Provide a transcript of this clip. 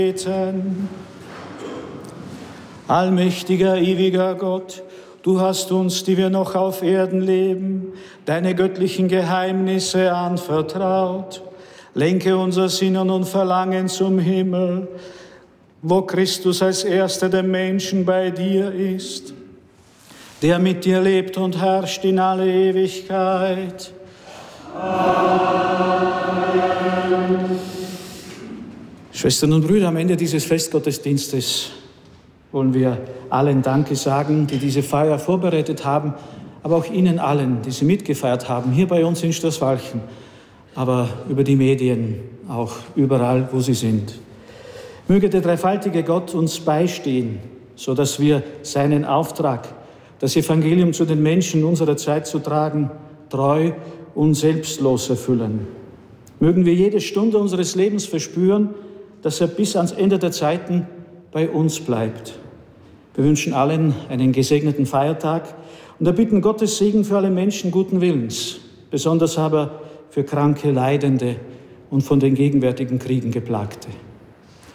beten. Allmächtiger, ewiger Gott, du hast uns, die wir noch auf Erden leben, deine göttlichen Geheimnisse anvertraut. Lenke unser Sinnen und Verlangen zum Himmel, wo Christus als Erster der Menschen bei dir ist, der mit dir lebt und herrscht in alle Ewigkeit. Amen. Schwestern und Brüder, am Ende dieses Festgottesdienstes wollen wir allen Danke sagen, die diese Feier vorbereitet haben, aber auch Ihnen allen, die sie mitgefeiert haben, hier bei uns in Stoßwalchen, aber über die Medien, auch überall, wo sie sind. Möge der dreifaltige Gott uns beistehen, sodass wir seinen Auftrag, das Evangelium zu den Menschen unserer Zeit zu tragen, treu und selbstlos erfüllen. Mögen wir jede Stunde unseres Lebens verspüren, dass er bis ans Ende der Zeiten bei uns bleibt. Wir wünschen allen einen gesegneten Feiertag und erbitten Gottes Segen für alle Menschen guten Willens, besonders aber für kranke, Leidende und von den gegenwärtigen Kriegen Geplagte.